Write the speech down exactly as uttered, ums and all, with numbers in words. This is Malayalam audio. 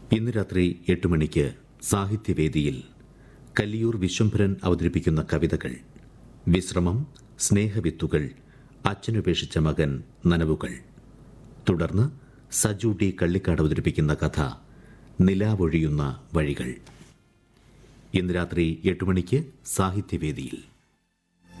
ഇന്ന് രാത്രി എട്ട് മണിക്ക് സാഹിത്യവേദിയിൽ കല്ലിയൂർ വിശ്വംഭരൻ അവതരിപ്പിക്കുന്ന കവിതകൾ. വിശ്രമം, സ്നേഹവിത്തുകൾ, അച്ഛനുപേക്ഷിച്ച മകൻ, നനവുകൾ. തുടർന്ന് സജു ഡി കള്ളിക്കാട് അവതരിപ്പിക്കുന്ന കഥ നിലാവൊഴിയുന്ന വഴികൾ. ഇന്ന് രാത്രി എട്ട് മണിക്ക് സാഹിത്യവേദിയിൽ.